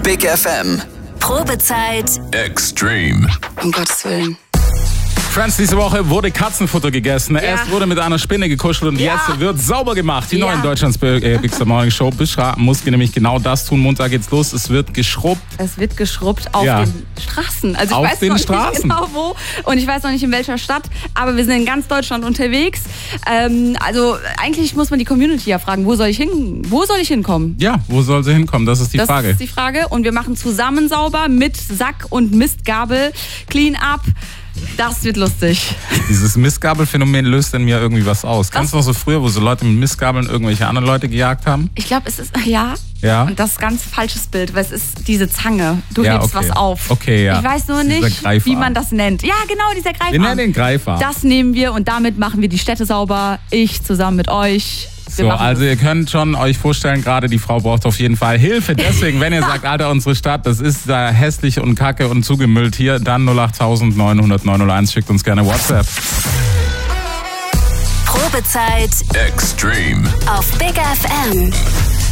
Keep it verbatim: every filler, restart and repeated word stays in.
Big F M. Probezeit Extreme. Um Gottes Willen. Friends, diese Woche wurde Katzenfutter gegessen. Ja. Erst wurde mit einer Spinne gekuschelt und Ja. jetzt wird sauber gemacht. Die Ja. neue Deutschlands äh, Big Star Morning Show Bishra muss nämlich genau das tun. Montag geht's los. Es wird geschrubbt. Es wird geschrubbt auf Ja. den Straßen. Also ich Auf weiß den noch Straßen. nicht genau wo und ich weiß noch nicht in welcher Stadt, aber wir sind in ganz Deutschland unterwegs. Ähm, also eigentlich muss man die Community ja fragen, wo soll ich hin? Wo soll ich hinkommen? Ja, wo soll sie hinkommen? Das ist die Das Frage. ist die Frage. Und wir machen zusammen sauber mit Sack und Mistgabel. Clean up. Das wird lustig. Dieses Mistgabelphänomen löst in mir irgendwie was aus. Kannst du noch so früher, wo so Leute mit Mistgabeln irgendwelche anderen Leute gejagt haben? Ich glaube, es ist, ja. Ja. Und das ist ein ganz falsches Bild, weil es ist diese Zange. Du Ja, hebst okay. was auf. Okay, ja. Ich weiß nur Dieser nicht, Greifarm. wie man das nennt. Ja, genau, dieser Greifarm. Wir nennen den Greifarm. Das nehmen wir und damit machen wir die Städte sauber. Ich zusammen mit euch. Wir So, machen also ihr könnt schon euch vorstellen, gerade die Frau braucht auf jeden Fall Hilfe. Deswegen, wenn ihr sagt, Alter, unsere Stadt, das ist da hässlich und kacke und zugemüllt hier, dann null acht neun null null neun null eins, schickt uns gerne WhatsApp. Probezeit Extreme. auf Big F M.